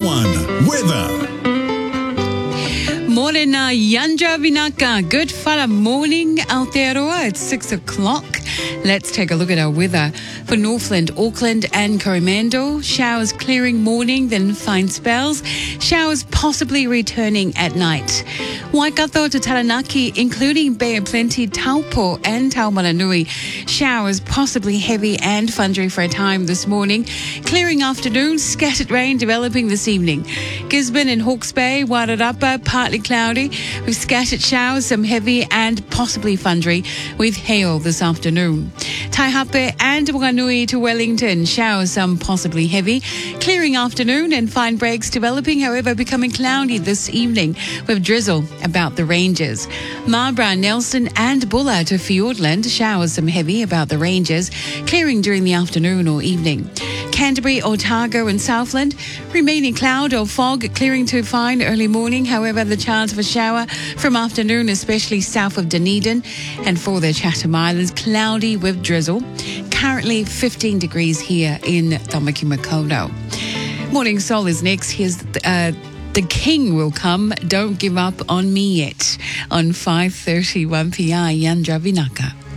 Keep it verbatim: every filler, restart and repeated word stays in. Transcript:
one, weather. Morena Yandra Vinaka. Good fun morning Aotearoa. It's six o'clock. Let's take a look at our weather. For Northland, Auckland and Coromandel, showers clearing morning, then fine spells. Showers possibly returning at night. Waikato to Taranaki, including Bay of Plenty, Taupo and Taumaranui. Showers possibly heavy and thundery for a time this morning. Clearing afternoon, scattered rain developing this evening. Gisborne and Hawke's Bay, Wairarapa, partly cloudy with scattered showers, some heavy and possibly thundery with hail this afternoon. Taihape and Wanganui to Wellington, showers, some possibly heavy. Clearing afternoon and fine breaks developing, however, becoming cloudy this evening with drizzle about the ranges. Marlborough, Nelson and Bulla to Fiordland, showers, some heavy about the ranges. Clearing during the afternoon or evening. Canterbury, Otago and Southland, remaining cloud or fog, clearing to fine early morning. However, the chance of a shower from afternoon, especially south of Dunedin. And for the Chatham Islands, cloudy with drizzle. Currently fifteen degrees here in Tamaki Makaurau. Morning Soul is next. Here's uh, The King Will Come. Don't Give Up on Me Yet on five thirty-one P I Yandra Vinaka.